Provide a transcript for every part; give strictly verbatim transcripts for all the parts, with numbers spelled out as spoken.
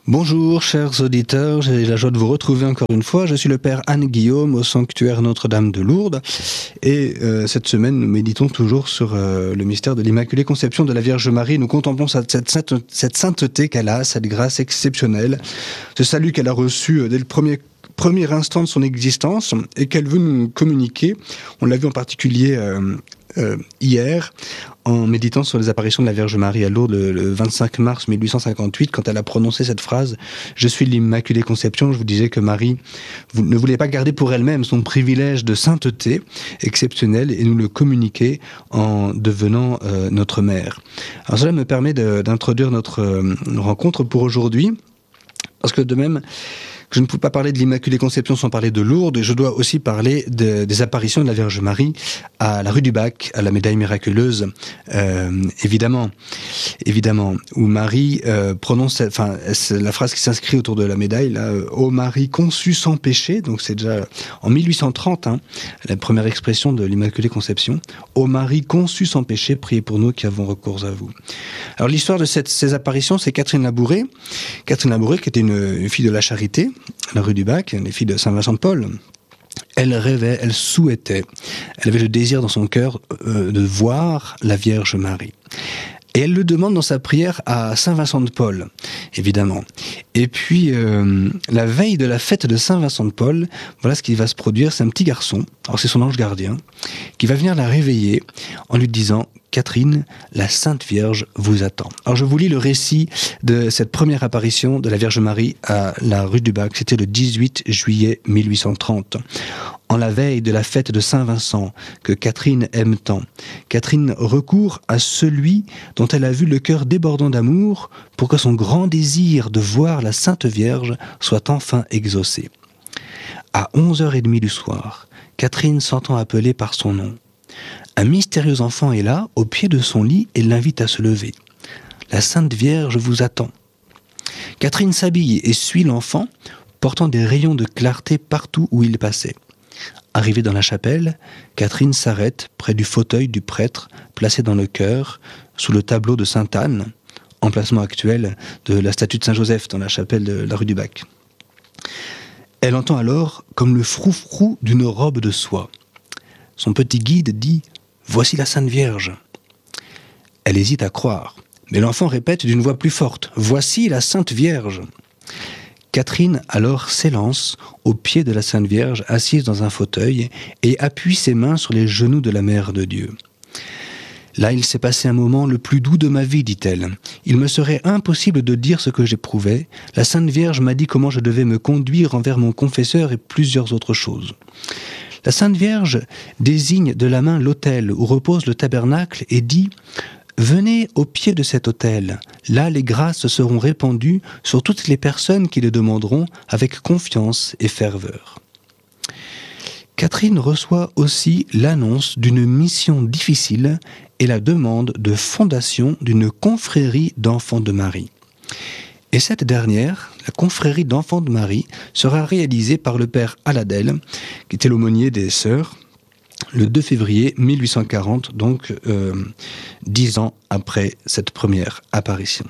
Bonjour chers auditeurs, j'ai la joie de vous retrouver encore une fois. Je suis le Père Anne-Guillaume au sanctuaire Notre-Dame de Lourdes et euh, cette semaine nous méditons toujours sur euh, le mystère de l'Immaculée Conception de la Vierge Marie. Nous contemplons cette, cette, cette sainteté qu'elle a, cette grâce exceptionnelle, ce salut qu'elle a reçu euh, dès le premier premier instant de son existence et qu'elle veut nous communiquer. On l'a vu en particulier euh, euh, hier en méditant sur les apparitions de la Vierge Marie à Lourdes le, le vingt-cinq mars mille huit cent cinquante-huit, quand elle a prononcé cette phrase « Je suis l'Immaculée Conception », je vous disais que Marie vous, ne voulait pas garder pour elle-même son privilège de sainteté exceptionnel et nous le communiquer en devenant euh, notre mère. Alors cela me permet de, d'introduire notre euh, rencontre pour aujourd'hui, parce que de même, je ne peux pas parler de l'Immaculée Conception sans parler de Lourdes, et je dois aussi parler de, des apparitions de la Vierge Marie à la rue du Bac, à la médaille miraculeuse, euh, évidemment, évidemment, où Marie euh, prononce, enfin, c'est la phrase qui s'inscrit autour de la médaille, là, euh, « Ô Marie conçue sans péché », donc c'est déjà en mille huit cent trente, hein, la première expression de l'Immaculée Conception, « Ô Marie conçue sans péché, priez pour nous qui avons recours à vous ». Alors l'histoire de cette, ces apparitions, c'est Catherine Labouré, Catherine Labouré qui était une, une fille de la Charité, la rue du Bac, les filles de Saint-Vincent-de-Paul. Elle rêvait, elle souhaitait, elle avait le désir dans son cœur euh, de voir la Vierge Marie. Et elle le demande dans sa prière à Saint-Vincent-de-Paul, évidemment. Et puis, euh, la veille de la fête de Saint-Vincent-de-Paul, voilà ce qui va se produire, c'est un petit garçon, alors c'est son ange gardien, qui va venir la réveiller en lui disant « Catherine, la Sainte Vierge vous attend ». Alors je vous lis le récit de cette première apparition de la Vierge Marie à la rue du Bac, c'était le dix-huit juillet mille huit cent trente. En la veille de la fête de Saint-Vincent, que Catherine aime tant, Catherine recourt à celui dont elle a vu le cœur débordant d'amour pour que son grand désir de voir la Sainte Vierge soit enfin exaucé. À onze heures trente du soir, Catherine s'entend appeler par son nom. Un mystérieux enfant est là, au pied de son lit, et l'invite à se lever. La Sainte Vierge vous attend. Catherine s'habille et suit l'enfant, portant des rayons de clarté partout où il passait. Arrivée dans la chapelle, Catherine s'arrête près du fauteuil du prêtre, placé dans le chœur, sous le tableau de Sainte Anne, emplacement actuel de la statue de Saint-Joseph dans la chapelle de la rue du Bac. Elle entend alors comme le froufrou d'une robe de soie. Son petit guide dit « Voici la Sainte Vierge ». Elle hésite à croire, mais l'enfant répète d'une voix plus forte « Voici la Sainte Vierge ». Catherine alors s'élance au pied de la Sainte Vierge assise dans un fauteuil et appuie ses mains sur les genoux de la Mère de Dieu. Là, il s'est passé un moment le plus doux de ma vie, dit-elle. Il me serait impossible de dire ce que j'éprouvais. La Sainte Vierge m'a dit comment je devais me conduire envers mon confesseur et plusieurs autres choses. La Sainte Vierge désigne de la main l'autel où repose le tabernacle et dit « Venez au pied de cet autel. Là, les grâces seront répandues sur toutes les personnes qui le demanderont avec confiance et ferveur. » Catherine reçoit aussi l'annonce d'une mission difficile et la demande de fondation d'une confrérie d'enfants de Marie. Et cette dernière, la confrérie d'enfants de Marie, sera réalisée par le père Aladel, qui était l'aumônier des sœurs, le deux février mille huit cent quarante, donc euh, dix ans après cette première apparition.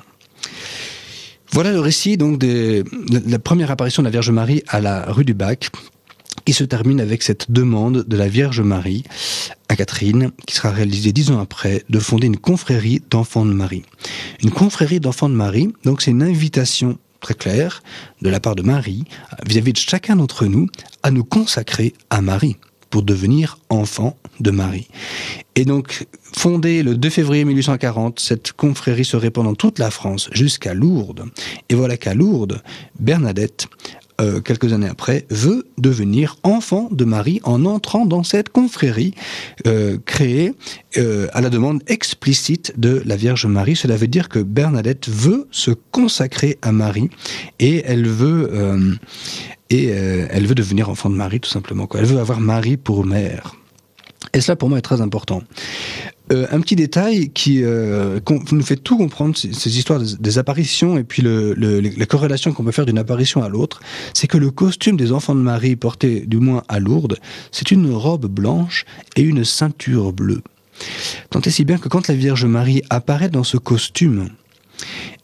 Voilà le récit donc de la première apparition de la Vierge Marie à la rue du Bac, qui se termine avec cette demande de la Vierge Marie à Catherine, qui sera réalisée dix ans après, de fonder une confrérie d'enfants de Marie. Une confrérie d'enfants de Marie, donc c'est une invitation très claire de la part de Marie, vis-à-vis de chacun d'entre nous, à nous consacrer à Marie, pour devenir enfant de Marie. Et donc, fondée le deux février mille huit cent quarante, cette confrérie se répand dans toute la France, jusqu'à Lourdes. Et voilà qu'à Lourdes, Bernadette, Euh, quelques années après, veut devenir enfant de Marie en entrant dans cette confrérie euh, créée euh, à la demande explicite de la Vierge Marie. Cela veut dire que Bernadette veut se consacrer à Marie et elle veut, euh, et, euh, elle veut devenir enfant de Marie tout simplement, quoi. Elle veut avoir Marie pour mère. Et cela pour moi est très important. Euh, un petit détail qui euh, nous fait tout comprendre, ces, ces histoires des, des apparitions et puis le, le, les corrélations qu'on peut faire d'une apparition à l'autre, c'est que le costume des enfants de Marie porté du moins à Lourdes, c'est une robe blanche et une ceinture bleue. Tant et si bien que quand la Vierge Marie apparaît dans ce costume,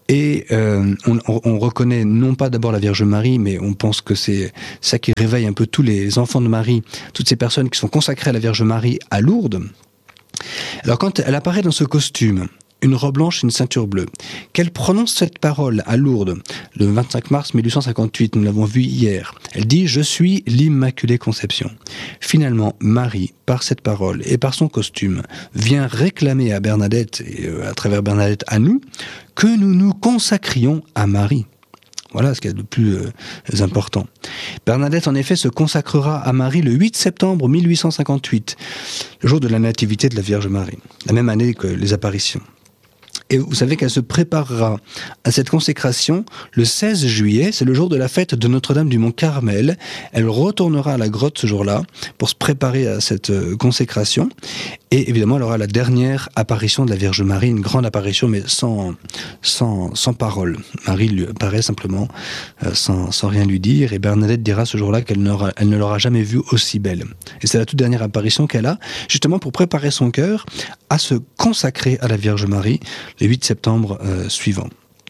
Et euh, on, on reconnaît non pas d'abord la Vierge Marie, mais on pense que c'est ça qui réveille un peu tous les enfants de Marie, toutes ces personnes qui sont consacrées à la Vierge Marie à Lourdes. Alors quand elle apparaît dans ce costume, une robe blanche et une ceinture bleue, qu'elle prononce cette parole à Lourdes, le vingt-cinq mars mille huit cent cinquante-huit, nous l'avons vu hier, elle dit « Je suis l'Immaculée Conception ». Finalement, Marie, par cette parole et par son costume, vient réclamer à Bernadette, et à travers Bernadette à nous, que nous nous consacrions à Marie. Voilà ce qu'il y a de plus euh, important. Bernadette, en effet, se consacrera à Marie le huit septembre mille huit cent cinquante-huit, le jour de la nativité de la Vierge Marie, la même année que les apparitions. Et vous savez qu'elle se préparera à cette consécration le seize juillet, c'est le jour de la fête de Notre-Dame du Mont-Carmel. Elle retournera à la grotte ce jour-là pour se préparer à cette consécration. Et évidemment, elle aura la dernière apparition de la Vierge Marie, une grande apparition, mais sans, sans, sans parole. Marie lui apparaît simplement, euh, sans, sans rien lui dire. Et Bernadette dira ce jour-là qu'elle n'aura, elle ne l'aura jamais vue aussi belle. Et c'est la toute dernière apparition qu'elle a, justement pour préparer son cœur à se consacrer à la Vierge Marie le huit septembre euh, suivant.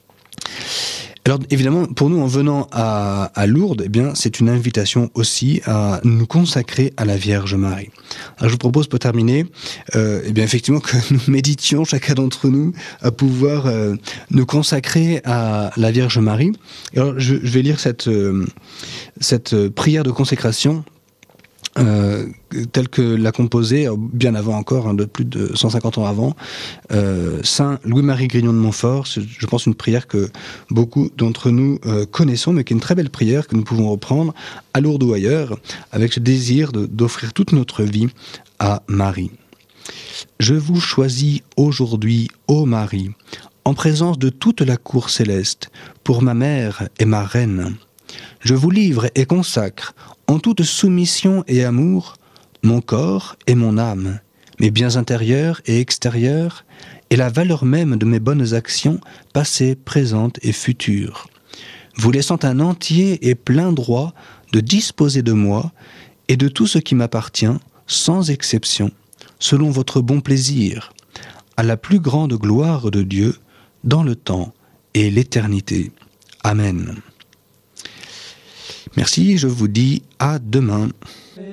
Alors évidemment, pour nous, en venant à, à Lourdes, eh bien, c'est une invitation aussi à nous consacrer à la Vierge Marie. Alors je vous propose pour terminer, euh, eh bien effectivement que nous méditions chacun d'entre nous à pouvoir euh, nous consacrer à la Vierge Marie. Alors je, je vais lire cette euh, cette prière de consécration. Euh, tel que l'a composé, bien avant encore, hein, de plus de cent cinquante ans avant, euh, Saint Louis-Marie Grignon de Montfort. C'est, je pense, une prière que beaucoup d'entre nous euh, connaissons, mais qui est une très belle prière que nous pouvons reprendre à Lourdes ou ailleurs, avec ce désir de, d'offrir toute notre vie à Marie. Je vous choisis aujourd'hui, ô Marie, en présence de toute la cour céleste, pour ma mère et ma reine. Je vous livre et consacre, en toute soumission et amour, mon corps et mon âme, mes biens intérieurs et extérieurs, et la valeur même de mes bonnes actions, passées, présentes et futures, vous laissant un entier et plein droit de disposer de moi et de tout ce qui m'appartient, sans exception, selon votre bon plaisir, à la plus grande gloire de Dieu, dans le temps et l'éternité. Amen. Merci, je vous dis à demain.